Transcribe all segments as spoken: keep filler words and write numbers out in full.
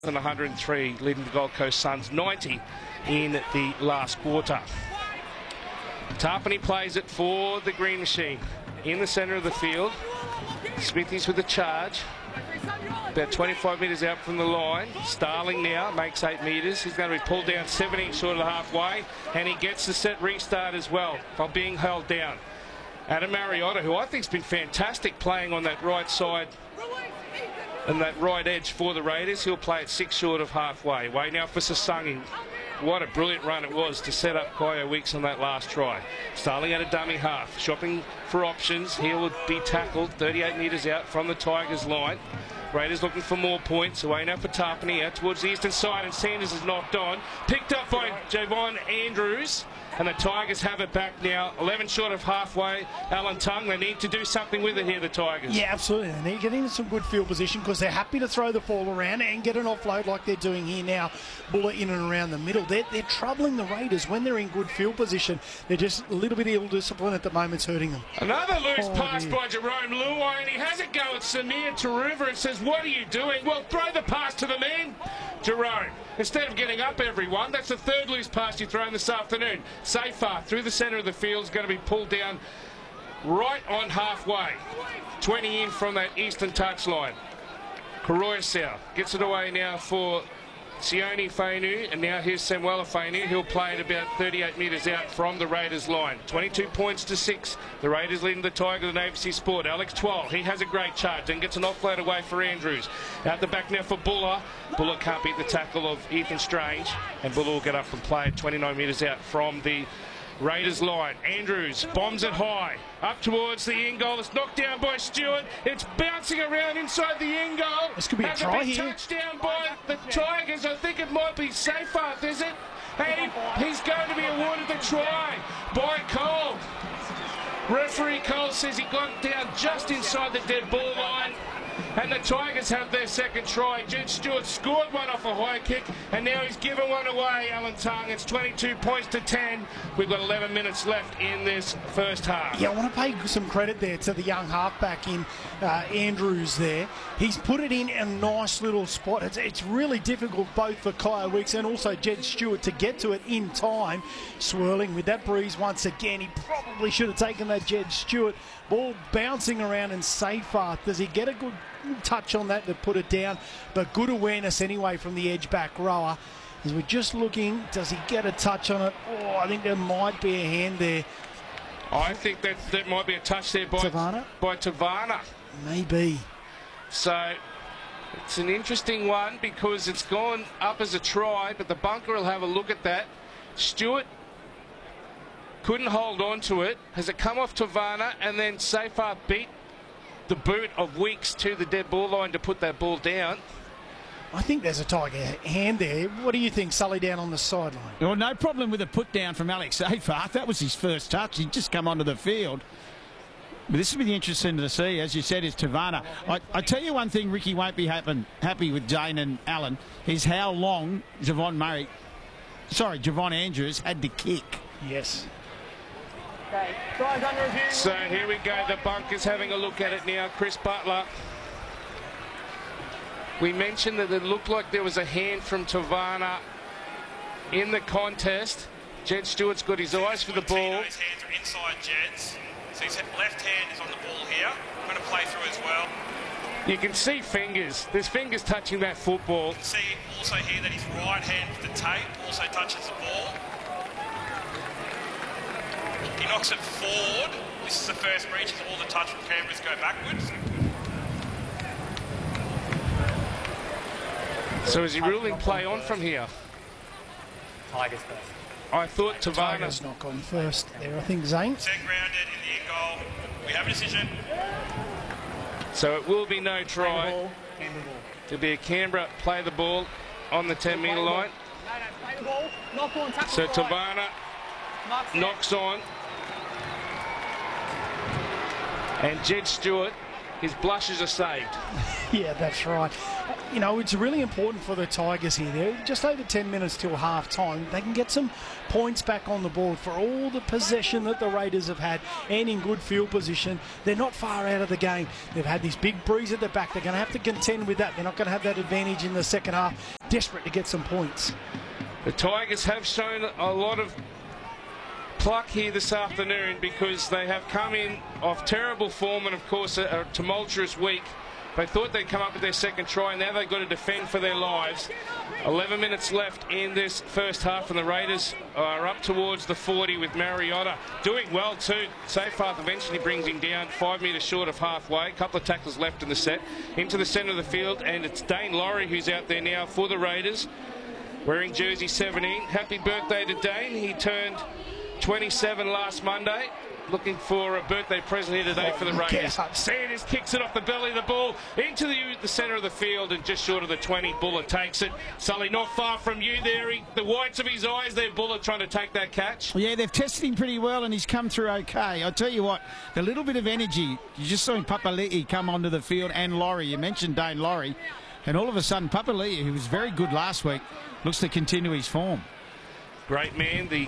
one hundred three, leading the Gold Coast Suns ninety in the last quarter. Tarpany plays it for the Green Machine in the centre of the field. Smithies with the charge, about twenty-five metres out from the line. Starling now makes eight metres. He's going to be pulled down seventeen short of the halfway, and he gets the set restart as well while being held down. Adam Mariota, who I think has been fantastic playing on that right side and that right edge for the Raiders. He'll play it six short of halfway. Way now for Sassungi. What a brilliant run it was to set up Kyo Weeks on that last try. Starling at a dummy half, shopping for options. He will be tackled thirty-eight metres out from the Tigers line. Raiders looking for more points. Away now for Tarpany out towards the eastern side, and Sanders is knocked on. Picked up by Javon Andrews. And the Tigers have it back now. eleven short of halfway. Alan Tongue, they need to do something with it here, the Tigers. Yeah, absolutely. They need to get into some good field position because they're happy to throw the ball around and get an offload like they're doing here now. Bullet in and around the middle. They're, they're troubling the Raiders when they're in good field position. They're just a little bit ill-disciplined at the moment. It's hurting them. Another loose oh, pass dear. by Jerome Luai, and he has a go at Samir Taruva and says, what are you doing? Well, throw the pass to the man, Jerome. Instead of getting up, everyone, that's the third loose pass you've thrown this afternoon. Safar through the centre of the field is going to be pulled down right on halfway. twenty in from that eastern touchline. Karoyasau gets it away now for Sione Fainu, and now here's Samuela Fainu. He'll play it about thirty-eight metres out from the Raiders line. twenty-two points to six. The Raiders leading the Tigers and A B C Sport. Alex Twal, he has a great charge and gets an offload away for Andrews. Out the back now for Buller. Buller can't beat the tackle of Ethan Strange, and Buller will get up and play it twenty-nine metres out from the Raiders line. Andrews bombs it high up towards the end goal. It's knocked down by Stewart. It's bouncing around inside the end goal. This could be a try here. Touchdown by the Tigers. I think it might be Safar, is it? And he's going to be awarded the try by Cole. Referee Cole says he got down just inside the dead ball line. And the Tigers have their second try. Jed Stewart scored one off a high kick, and now he's given one away, Alan Tongue. It's twenty-two points to ten. We've got eleven minutes left in this first half. Yeah, I want to pay some credit there to the young halfback in uh, Andrews there. He's put it in a nice little spot. It's, it's really difficult both for Kyo Weeks and also Jed Stewart to get to it in time. Swirling with that breeze once again. He probably should have taken that Jed Stewart. Ball bouncing around, and Safar, does he get a good touch on that to put it down? But good awareness anyway from the edge back rower. As we're just looking, does he get a touch on it? Oh, I think there might be a hand there. I think that that might be a touch there by Tavana. By Tavana. Maybe. So it's an interesting one because it's gone up as a try, but the bunker will have a look at that. Stewart couldn't hold on to it. Has it come off Tavana, and then Safar beat the boot of Weeks to the dead ball line to put that ball down? I think there's a Tiger hand there. What do you think, Sully, down on the sideline? Well, no problem with the put down from Alex Safar. That was his first touch. He'd just come onto the field. But this will be interesting to see, as you said, is Tavana. I, I tell you one thing Ricky won't be happen, happy with Jane and Alan, is how long Javon Murray, sorry, Javon Andrews had to kick. Yes. Okay. Tries under review. So here we go. The bunker's having a look at it now. Chris Butler. We mentioned that it looked like there was a hand from Tavana in the contest. Jed Stewart's got his eyes for the ball. His hands are inside Jed's. So his left hand is on the ball here. I'm going to play through as well. You can see fingers. There's fingers touching that football. You can see also here that his right hand with the tape also touches the ball. He knocks it forward. This is the first breach. All the touch from Canberra's go backwards. So is he ruling play on from here? Tigers first. I thought Tavana. Tigers not gone first there, I think, Zane. Set grounded in the end goal. We have a decision. So it will be no try. Ball, Canberra ball. It'll be a Canberra play the ball on the ten metre line. No, no, play the ball. Knock on, tackle. So right. Tavana Mark's knocks on. And Jed Stewart, his blushes are saved. Yeah, that's right. you know, it's really important for the Tigers here. They're just over ten minutes till half time. They can get some points back on the board for all the possession that the Raiders have had and in good field position. They're not far out of the game. They've had this big breeze at the back. They're going to have to contend with that. They're not going to have that advantage in the second half. Desperate to get some points. The Tigers have shown a lot of pluck here this afternoon because they have come in off terrible form and, of course, a, a tumultuous week. They thought they'd come up with their second try. Now they've got to defend for their lives. eleven minutes left in this first half, and the Raiders are up towards the forty with Mariota doing well too. Seyfarth eventually brings him down five metres short of halfway. A couple of tackles left in the set. Into the centre of the field, and it's Dane Laurie who's out there now for the Raiders, wearing jersey seventeen. Happy birthday to Dane. He turned twenty-seven last Monday. Looking for a birthday present here today for the Raiders. Sanders kicks it off the belly of the ball into the, the centre of the field and just short of the twenty. Buller takes it. Sully not far from you there. He, the whites of his eyes there, Buller trying to take that catch. Yeah, they've tested him pretty well and he's come through okay. I tell you what, the little bit of energy, you just saw Papali'i come onto the field, and Laurie. You mentioned Dane Laurie, and all of a sudden Papali'i, who was very good last week, looks to continue his form. Great man, the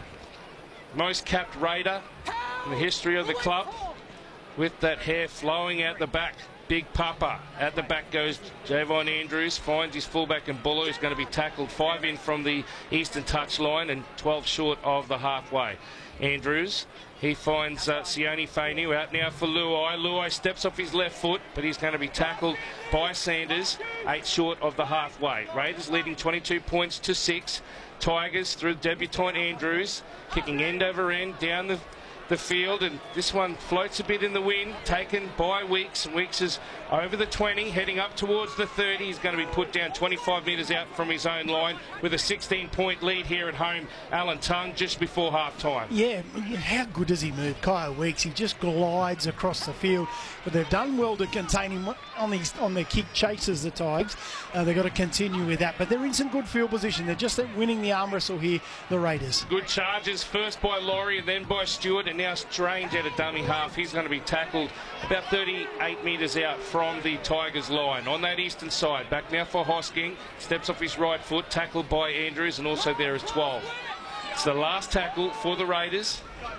most capped Raider in the history of the club, with that hair flowing out the back. Big Papa. At the back goes Javon Andrews, finds his fullback and Buller, who's going to be tackled five in from the eastern touch line and twelve short of the halfway. Andrews, he finds uh, Sione Fainu out now for Luai. Luai steps off his left foot, but he's going to be tackled by Sanders, eight short of the halfway. Raiders leading twenty-two points to six. Tigers through debutant Andrews, kicking end over end down the the field, and this one floats a bit in the wind, taken by Weeks, and Weeks is over the twenty, heading up towards the thirty. He's going to be put down twenty-five metres out from his own line with a sixteen point lead here at home. Alan Tongue just before half time. Yeah, how good does he move, Kyle Weeks? He just glides across the field, but they've done well to contain him on these on their kick chases, the Tigers. Uh, they've got to continue with that, but they're in some good field position. They're just winning the arm wrestle here, the Raiders. Good charges, first by Laurie and then by Stewart, and now Strange at a dummy half. He's going to be tackled about thirty-eight metres out from the Tigers line. On that eastern side, back now for Hosking, steps off his right foot, tackled by Andrews, and also there is twelve. It's the last tackle for the Raiders,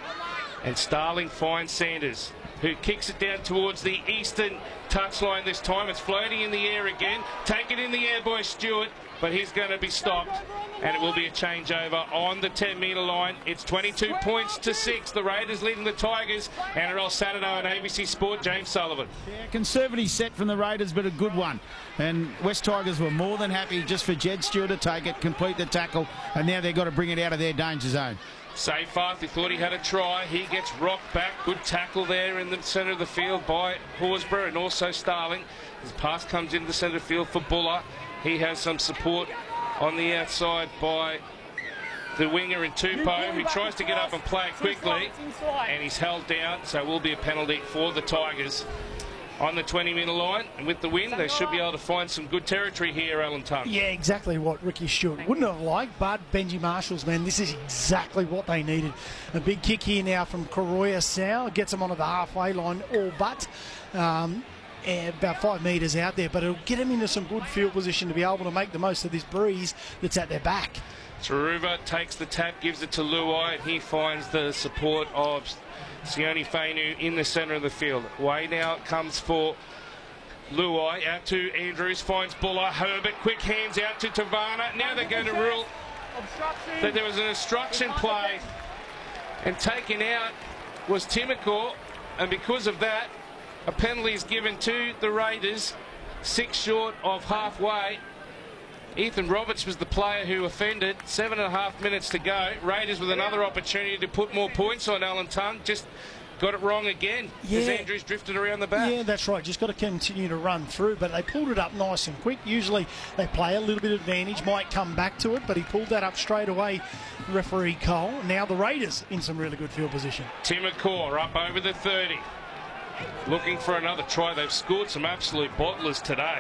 and Starling finds Sanders, who kicks it down towards the eastern touchline this time. It's floating in the air again. Taken in the air by Stewart, but he's going to be stopped, and it will be a changeover on the ten metre line. It's twenty-two points to six. The Raiders leading the Tigers. N R L Saturday on A B C Sport. James Sullivan. Yeah, conservative set from the Raiders, but a good one. And West Tigers were more than happy just for Jed Stewart to take it, complete the tackle, and now they've got to bring it out of their danger zone. Seyfarth, he thought he had a try. He gets rocked back. Good tackle there in the centre of the field by Horsburgh and also Starling. His pass comes into the centre of the field for Buller. He has some support on the outside by the winger in Tupou, who tries to get up and play it quickly, and he's held down, so it will be a penalty for the Tigers on the twenty metre line. And with the win, they should be able to find some good territory here, Alan Tongue. Yeah, exactly what Ricky Stewart wouldn't have liked, but Benji Marshall's, man, this is exactly what they needed. A big kick here now from Koroya Sau, gets them onto the halfway line, all but. Um, about five metres out there, but it'll get them into some good field position to be able to make the most of this breeze that's at their back. Taruva takes the tap, gives it to Luai, and he finds the support of Sione Fainu in the centre of the field. Way now comes for Luai, out to Andrews, finds Buller. Herbert, quick hands out to Tavana. Now they're going to rule that there was an obstruction play, and taken out was Timokor, and because of that, a penalty is given to the Raiders, six short of halfway. Ethan Roberts was the player who offended. Seven and a half minutes to go. Raiders with another opportunity to put more points on Alan Tongue. Just got it wrong again, yeah, as Andrews drifted around the back. Yeah, that's right. Just got to continue to run through, but they pulled it up nice and quick. Usually they play a little bit of advantage, might come back to it, but he pulled that up straight away, referee Cole. Now the Raiders in some really good field position. Timokor up over the thirty. Looking for another try. They've scored some absolute bottlers today.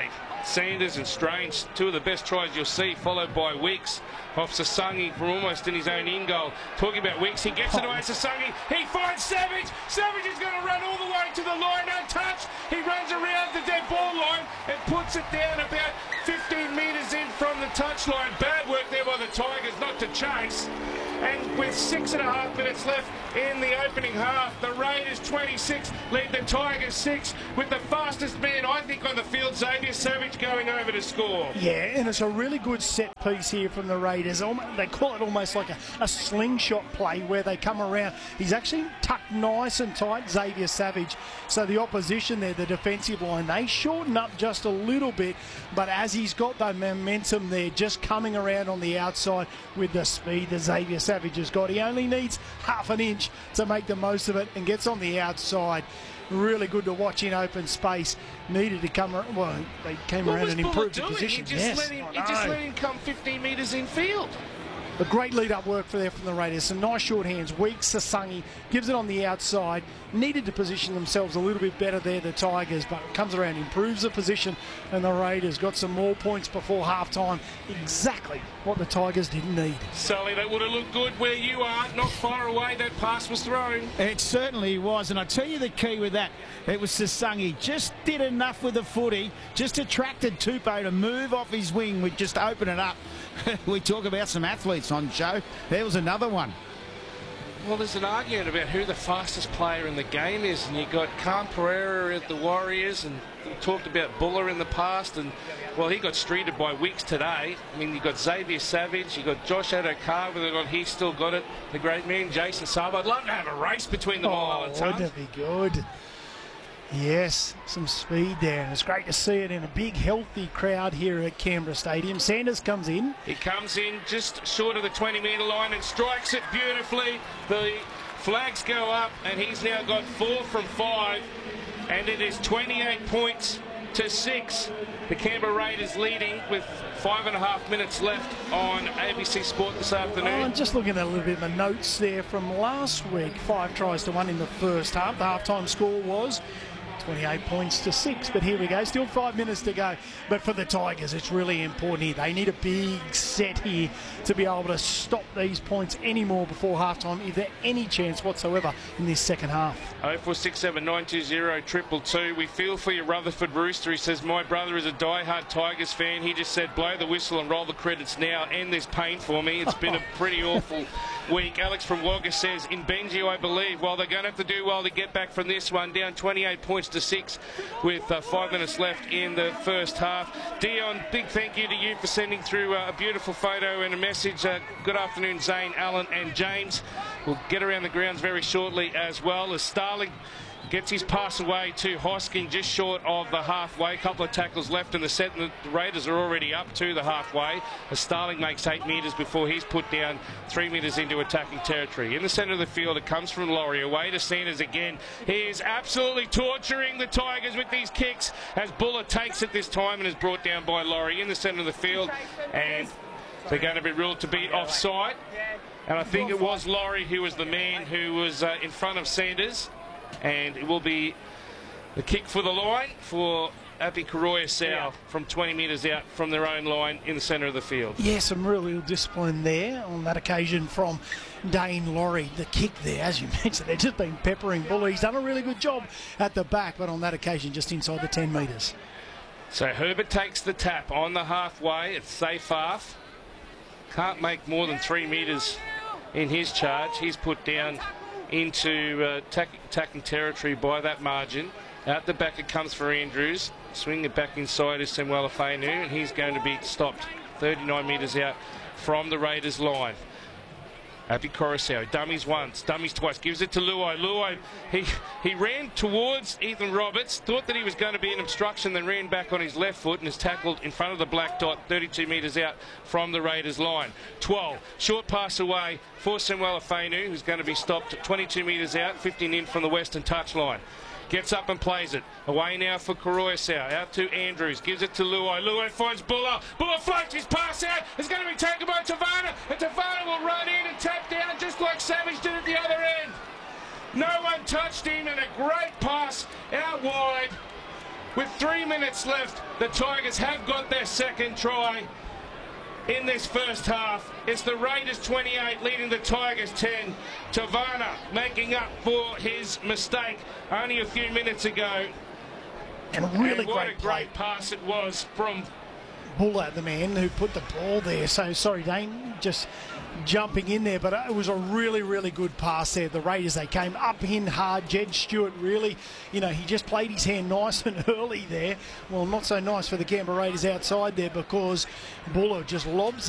Sanders and Strange, two of the best tries you'll see, followed by Weeks off Sasangi from almost in his own in goal. Talking about Weeks, he gets it away, Sasangi, he finds Savage. Savage is going to run all the way to the line untouched. He runs around the dead ball line and puts it down about fifteen metres in from the touchline. Bad work there by the Tigers not to chase. And with six and a half minutes left in the opening half, the Raiders twenty-six lead the Tigers six with the fastest man, I think, on the field, Xavier Savage, going over to score. Yeah, and it's a really good set piece here from the Raiders. They call it almost like a, a slingshot play where they come around. He's actually tucked nice and tight, Xavier Savage. So the opposition there, the defensive line, they shorten up just a little bit, but as he's got the momentum there, just coming around on the outside with the speed that Xavier Savage has got, he only needs half an inch to make the most of it and gets on the outside. Really good to watch in open space. Needed to come, well, they came what around and improved the doing? position. He just, yes, let him, he just let him come fifteen metres in field. A great lead-up work for there from the Raiders. Some nice short hands. Weeks, Sasangi gives it on the outside. Needed to position themselves a little bit better there, the Tigers, but comes around, improves the position, and the Raiders got some more points before half-time. Exactly what the Tigers didn't need. Sully, that would have looked good where you are. Not far away, that pass was thrown. It certainly was, and I tell you the key with that, it was Sasangi. Just did enough with the footy, just attracted Tupou to move off his wing, we just open it up. We talk about some athletes on show. There was another one. Well, there's an argument about who the fastest player in the game is, and you got Khan Pereira at the Warriors, and we talked about Buller in the past, and well, he got streeted by Weeks today. I mean, you got Xavier Savage, you got Josh Adokar, whether or not he's still got it, the great man Jason Sabo. I'd love to have a race between them all. Oh, wouldn't it be good? Yes, some speed there, and it's great to see it in a big, healthy crowd here at Canberra Stadium. Sanders comes in. He comes in just short of the twenty metre line and strikes it beautifully. The flags go up, and he's now got four from five, and it is twenty-eight points to six. The Canberra Raiders leading with five and a half minutes left on A B C Sport this afternoon. Oh, I'm just looking at a little bit of the notes there from last week. Five tries to one in the first half. The halftime score was twenty-eight points to six, but here we go, still five minutes to go. But for the Tigers, it's really important here. They need a big set here to be able to stop these points anymore before halftime, if there any chance whatsoever in this second half. oh four six seven nine two zero triple two. We feel for you, Rutherford Rooster. He says, my brother is a die-hard Tigers fan. He just said, blow the whistle and roll the credits now. End this pain for me. It's been a pretty awful week. Alex from Wagga says, in Benji, I believe, while they're going to have to do well to get back from this one, down twenty-eight points to six with uh, five minutes left in the first half. Dion, big thank you to you for sending through uh, a beautiful photo and a message. Uh, good afternoon, Zane, Alan and James. We'll get around the grounds very shortly as well, as Starling gets his pass away to Hosking just short of the halfway. A couple of tackles left in the set, and the Raiders are already up to the halfway as Starling makes eight metres before he's put down three metres into attacking territory. In the centre of the field, it comes from Laurie. Away to Sanders again. He is absolutely torturing the Tigers with these kicks as Buller takes it this time and is brought down by Laurie in the centre of the field, and they're going to be ruled to be offside. And I think it was Laurie who was the man who was uh, in front of Sanders. And it will be the kick for the line for Api Koroya-Sau yeah. from twenty metres out from their own line in the centre of the field. Yeah, some real discipline there on that occasion from Dane Laurie. The kick there, as you mentioned, they've just been peppering Buller. He's done a really good job at the back, but on that occasion just inside the ten metres. So Herbert takes the tap on the halfway. It's safe half. Can't make more than three metres in his charge. He's put down into uh, attacking territory by that margin. Out the back it comes for Andrews. Swing it back inside is Samuel Afenu, and he's going to be stopped thirty-nine metres out from the Raiders line. Api Koroya-Sau, dummies once, dummies twice, gives it to Luai. Luai, he, he ran towards Ethan Roberts, thought that he was going to be an obstruction, then ran back on his left foot and is tackled in front of the black dot, thirty-two metres out from the Raiders line. twelve, short pass away for Samuel Afenu, who's going to be stopped at twenty-two metres out, fifteen in from the western touchline. Gets up and plays it. Away now for Koroya-Sau. Out to Andrews. Gives it to Luai. Luai finds Buller. Buller floats his pass out. It's going to be taken by Tavana. And Tavana will run in and tap down just like Savage did at the other end. No one touched him, and a great pass out wide. With three minutes left, the Tigers have got their second try in this first half. It's the Raiders twenty-eight leading the Tigers ten. Tavana making up for his mistake only a few minutes ago. And really and what great a great pass it was from Buller, the man who put the ball there. So sorry, Dane, just jumping in there, but it was a really, really good pass there. The Raiders, they came up in hard. Jed Stewart really, you know, he just played his hand nice and early there. Well, not so nice for the Canberra Raiders outside there because Buller just lobs